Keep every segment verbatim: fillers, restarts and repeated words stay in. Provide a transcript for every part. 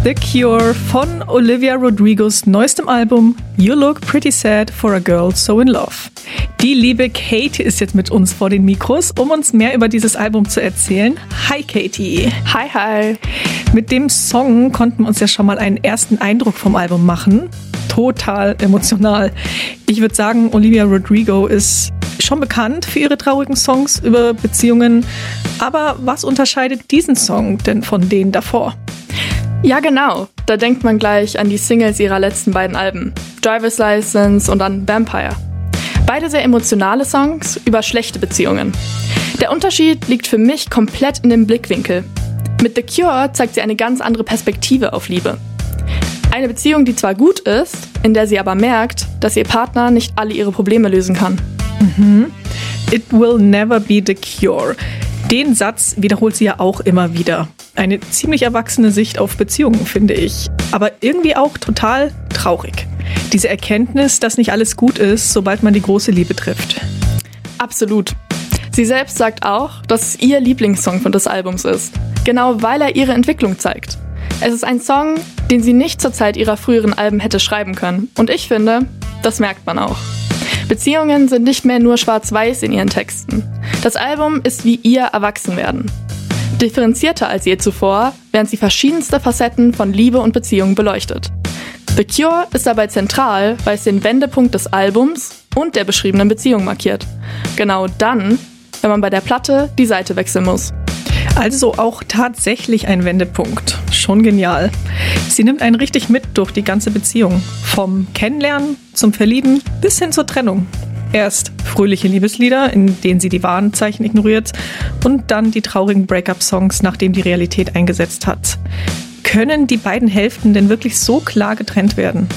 The Cure von Olivia Rodrigos neuestem Album You Look Pretty Sad for a Girl So in Love. Die liebe Katie ist jetzt mit uns vor den Mikros, um uns mehr über dieses Album zu erzählen. Hi Katie. Hi, hi. Mit dem Song konnten wir uns ja schon mal einen ersten Eindruck vom Album machen. Total emotional. Ich würde sagen, Olivia Rodrigo ist schon bekannt für ihre traurigen Songs über Beziehungen. Aber was unterscheidet diesen Song denn von denen davor? Ja, genau. Da denkt man gleich an die Singles ihrer letzten beiden Alben, Driver's License und dann Vampire. Beide sehr emotionale Songs über schlechte Beziehungen. Der Unterschied liegt für mich komplett in dem Blickwinkel. Mit The Cure zeigt sie eine ganz andere Perspektive auf Liebe. Eine Beziehung, die zwar gut ist, in der sie aber merkt, dass ihr Partner nicht alle ihre Probleme lösen kann. Mhm. It will never be the cure. Den Satz wiederholt sie ja auch immer wieder. Eine ziemlich erwachsene Sicht auf Beziehungen, finde ich. Aber irgendwie auch total traurig. Diese Erkenntnis, dass nicht alles gut ist, sobald man die große Liebe trifft. Absolut. Sie selbst sagt auch, dass es ihr Lieblingssong von des Albums ist. Genau weil er ihre Entwicklung zeigt. Es ist ein Song, den sie nicht zur Zeit ihrer früheren Alben hätte schreiben können. Und ich finde, das merkt man auch. Beziehungen sind nicht mehr nur schwarz-weiß in ihren Texten. Das Album ist wie ihr Erwachsenwerden. Differenzierter als je zuvor, während sie verschiedenste Facetten von Liebe und Beziehungen beleuchtet. The Cure ist dabei zentral, weil es den Wendepunkt des Albums und der beschriebenen Beziehung markiert. Genau dann, wenn man bei der Platte die Seite wechseln muss. Also auch tatsächlich ein Wendepunkt. Schon genial. Sie nimmt einen richtig mit durch die ganze Beziehung. Vom Kennenlernen zum Verlieben bis hin zur Trennung. Erst fröhliche Liebeslieder, in denen sie die Warnzeichen ignoriert, und dann die traurigen Break-up-Songs, nachdem die Realität eingesetzt hat. Können die beiden Hälften denn wirklich so klar getrennt werden?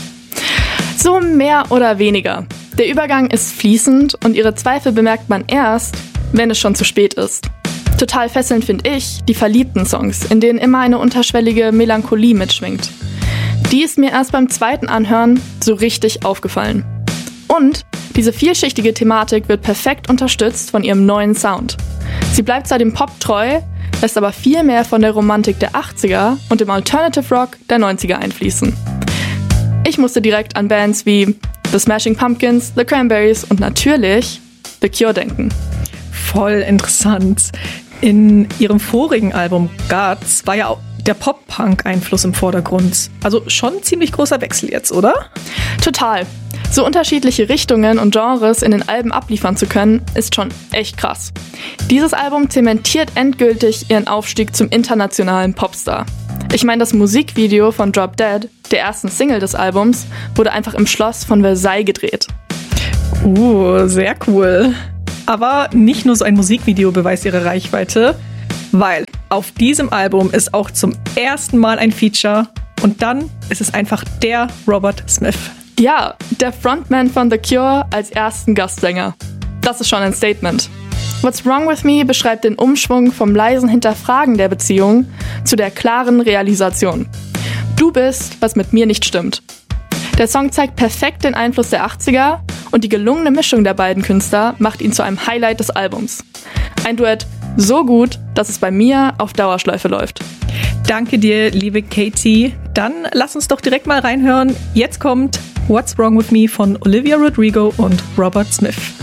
So mehr oder weniger. Der Übergang ist fließend und ihre Zweifel bemerkt man erst, wenn es schon zu spät ist. Total fesselnd finde ich die verliebten Songs, in denen immer eine unterschwellige Melancholie mitschwingt. Die ist mir erst beim zweiten Anhören so richtig aufgefallen. Und diese vielschichtige Thematik wird perfekt unterstützt von ihrem neuen Sound. Sie bleibt zwar dem Pop treu, lässt aber viel mehr von der Romantik der achtziger und dem Alternative Rock der neunziger einfließen. Ich musste direkt an Bands wie The Smashing Pumpkins, The Cranberries und natürlich The Cure denken. Voll interessant. In ihrem vorigen Album Guts war ja auch der Pop-Punk-Einfluss im Vordergrund. Also schon ein ziemlich großer Wechsel jetzt, oder? Total. So unterschiedliche Richtungen und Genres in den Alben abliefern zu können, ist schon echt krass. Dieses Album zementiert endgültig ihren Aufstieg zum internationalen Popstar. Ich meine, das Musikvideo von Drop Dead, der ersten Single des Albums, wurde einfach im Schloss von Versailles gedreht. Uh, sehr cool. Aber nicht nur so ein Musikvideo beweist ihre Reichweite, weil auf diesem Album ist auch zum ersten Mal ein Feature und dann ist es einfach der Robert Smith. Ja, der Frontman von The Cure als ersten Gastsänger. Das ist schon ein Statement. What's Wrong With Me beschreibt den Umschwung vom leisen Hinterfragen der Beziehung zu der klaren Realisation. Du bist, was mit mir nicht stimmt. Der Song zeigt perfekt den Einfluss der achtziger und die gelungene Mischung der beiden Künstler macht ihn zu einem Highlight des Albums. Ein Duett so gut, dass es bei mir auf Dauerschleife läuft. Danke dir, liebe Katie. Dann lass uns doch direkt mal reinhören. Jetzt kommt What's Wrong With Me von Olivia Rodrigo und Robert Smith.